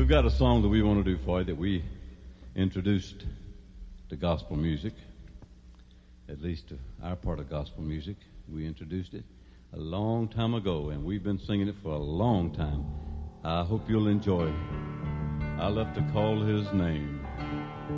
We've got a song that we want to do for you that we introduced to gospel music, at least to our part of gospel music. We introduced it a long time ago, and we've been singing it for a long time. I hope you'll enjoy it. I love to call his name.